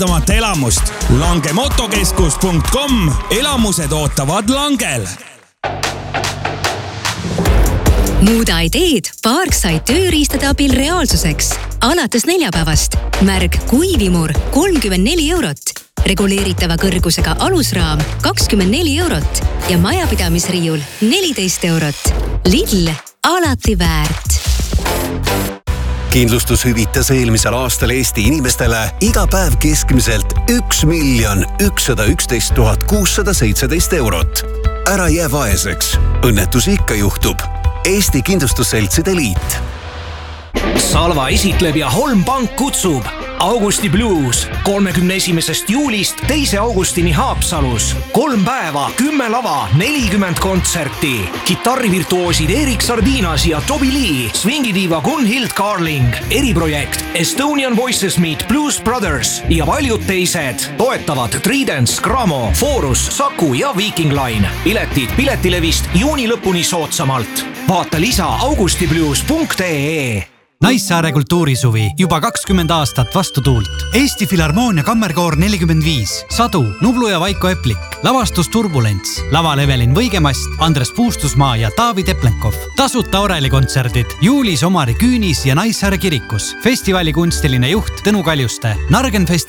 unetamata elamust. langemotokeskus.com. Elamused ootavad Langel. Muuda ideed Parkside tööriistade abil reaalsuseks. Alates neljapäevast. Märg kuivimur 34 eurot. Reguleeritava kõrgusega alusraam 24 eurot ja majapidamisriiul 14 eurot. Lidl, alati väärt. Kindlustus hüvitas eelmisel aastal Eesti inimestele iga päev keskmiselt 1 111 617 eurot. Ära jää vaeseks. Õnnetusi ikka juhtub. Eesti Kindlustusseltside Liit. Salva esitleb ja Holm Pank kutsub Augusti Blues 31. juulist 2. augustini Haapsalus. 3 päeva, 10 lava, 40 kontserti. Kitarrivirtuoosid Erik Sardinas ja Toby Lee, swingidiiva Gunhild Carling, eriprojekt Estonian Voices Meet Blues Brothers ja paljud teised. Toetavad Tridents, Gramo, Forus, Saku ja Viking Line. Piletid Piletilevist juuni lõpuni soodsamalt. Vaata lisa augustiblues.ee. Naissaare kultuurisuvi juba 20 aastat vastu tuult. Eesti Filharmoonia Kammerkoor 45, Sadu, Nublu ja Vaiko Eplik, lavastus Turbulents, laval Evelin Võigemast, Andres Puustusmaa ja Taavi Teplenkov. Tasuta orelikontserdid juulis Omari Küünis ja Naissaare kirikus. Festivali kunstiline juht Tõnu Kaljuste. Nargen Festival